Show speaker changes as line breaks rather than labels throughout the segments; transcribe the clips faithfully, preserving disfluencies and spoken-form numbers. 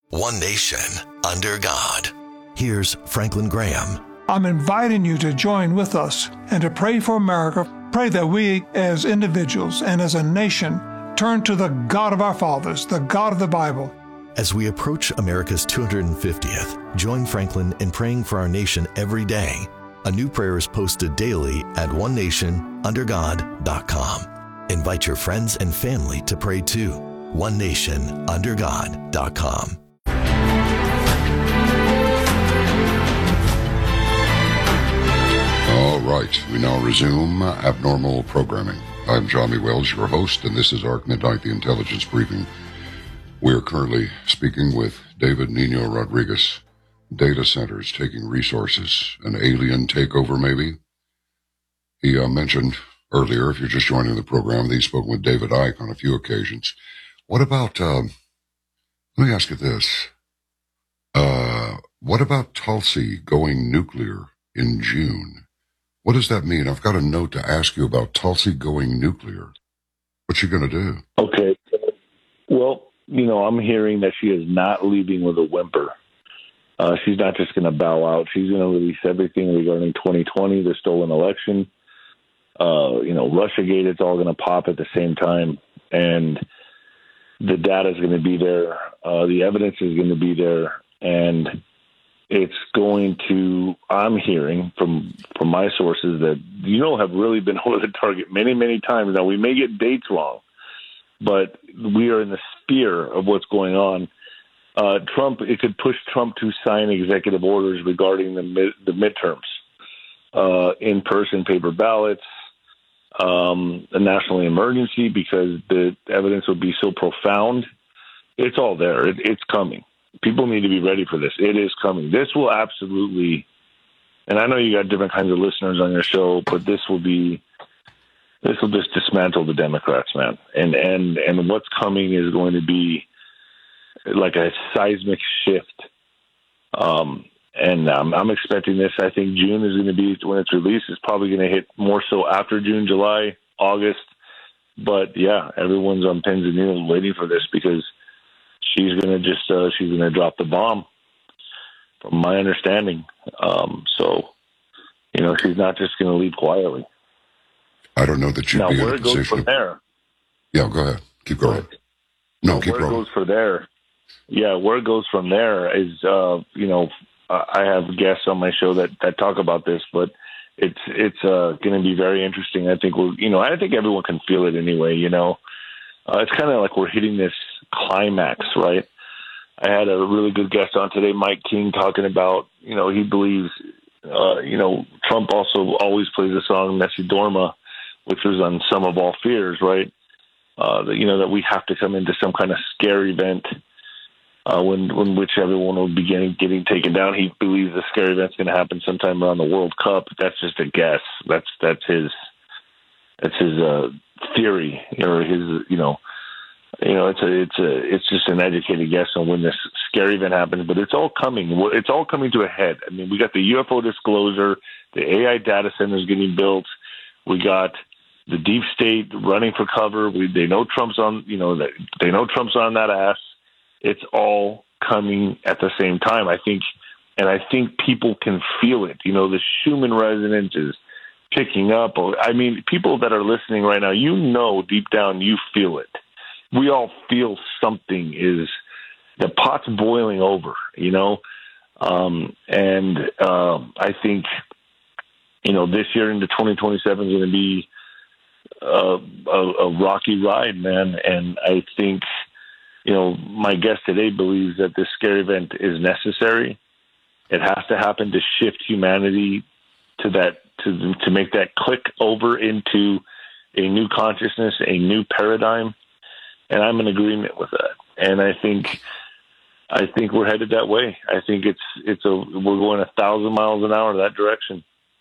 One nation, under God. Here's Franklin Graham.
I'm inviting you to join with us and to pray for America. Pray that we as individuals and as a nation turn to the God of our fathers, the God of the Bible.
As we approach America's two hundred fiftieth, join Franklin in praying for our nation every day. A new prayer is posted daily at one nation under god dot com. Invite your friends and family to pray too. one nation under god dot com.
All right, we now resume Abnormal Programming. I'm Johnny Wells, your host, and this is ARC Midnight, the Intelligence Briefing. We are currently speaking with David Nino Rodriguez. Data centers taking resources, an alien takeover maybe? He uh, mentioned earlier, if you're just joining the program, that he's spoken with David Icke on a few occasions. What about, um, let me ask you this. Uh, what about Tulsi going nuclear in June? What does that mean? I've got a note to ask you about Tulsi going nuclear. What's she going to do?
Okay. Well, you know, I'm hearing that she is not leaving with a whimper. Uh, she's not just going to bow out. She's going to release everything regarding twenty twenty, the stolen election. Uh, you know, Russiagate, it's all going to pop at the same time. And the data is going to be there. Uh, the evidence is going to be there. And it's going to, I'm hearing from, from my sources that, you know, have really been over the target many, many times. Now, we may get dates wrong, but we are in the sphere of what's going on. Uh, Trump, it could push Trump to sign executive orders regarding the mid, the midterms, uh, in-person paper ballots, um, a national emergency, because the evidence would be so profound. It's all there. It, it's coming. People need to be ready for this. It is coming. This will absolutely, and I know you got different kinds of listeners on your show, but this will be, this will just dismantle the Democrats, man. And, and, and what's coming is going to be like a seismic shift. Um, and um, I'm expecting this. I think June is going to be when it's released. It's probably going to hit more so after June, July, August. But yeah, everyone's on pins and needles waiting for this because she's going to just, uh, she's going to drop the bomb from my understanding. Um, so, you know, she's not just going to leave quietly.
I don't know that you'd
now,
be in
where
a
it goes
position.
from there.
Yeah, go ahead. Keep going. No,
now,
keep
where
going.
it goes from there. Yeah, where it goes from there is, uh, you know, I have guests on my show that, that talk about this, but it's, it's, uh, going to be very interesting. I think we're, you know, I think everyone can feel it anyway, you know. Uh, it's kind of like we're hitting this climax, right? I had a really good guest on today, Mike King, talking about, you know, he believes, uh, you know, Trump also always plays the song Messi Dorma, which was on Sum of All Fears, right? Uh, that, you know, that we have to come into some kind of scare event uh, when, when which everyone will be getting, getting taken down. He believes the scare event's going to happen sometime around the World Cup. That's just a guess. That's, that's his, that's his, uh, theory or his, you know, you know, it's a, it's a, it's just an educated guess on when this scary event happens, but it's all coming. It's all coming to a head. I mean, we got the U F O disclosure, the A I data centers getting built. We got the deep state running for cover. We, they know Trump's on, you know, that they know Trump's on that ass. It's all coming at the same time. I think, and I think people can feel it. You know, the Schumann resonance is picking up. I mean, people that are listening right now, you know, deep down, you feel it. We all feel something is, the pot's boiling over, you know? Um, and uh, I think, you know, this year into twenty twenty-seven is going to be uh, a, a rocky ride, man. And I think, you know, my guest today believes that this scare event is necessary. It has to happen to shift humanity to that, to to make that click over into a new consciousness, a new paradigm, and I'm in agreement with that. And I think, I think we're headed that way. I think it's it's a we're going a thousand miles an hour in that direction.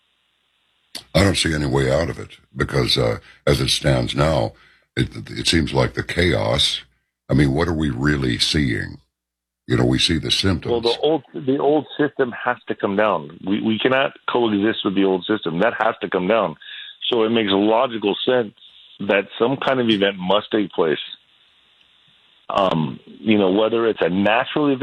I don't see any way out of it because, uh, as it stands now, it, it seems like the chaos. I mean, what are we really seeing? You know, we see the symptoms.
Well, the old the old system has to come down. We we cannot coexist with the old system. That has to come down. So it makes logical sense that some kind of event must take place. Um, you know, whether it's a natural event